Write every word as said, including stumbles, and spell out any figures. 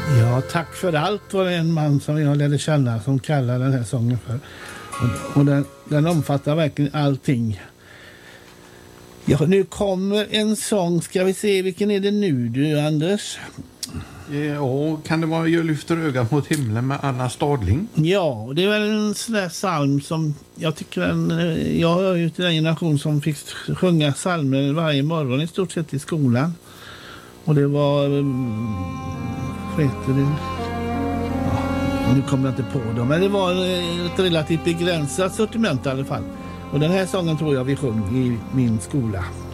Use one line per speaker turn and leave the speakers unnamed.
Ja, tack för allt var det en man som jag lärde känna som kallar den här sången för. Och, och den, den omfattar verkligen allting. Ja, nu kommer en sång. Ska vi se, vilken är det nu du, Anders?
Ja, kan det vara Jag lyfter ögat mot himlen med Anna Stadling?
Ja, det är väl en sån där psalm som jag tycker den, jag hör ju till den generation som fick sjunga psalmer varje morgon i stort sett i skolan. Och det var vad heter det? Ja, nu kommer jag inte på dem, men det var ett relativt begränsat sortiment i alla fall. Och den här sången tror jag vi sjöng i min skola.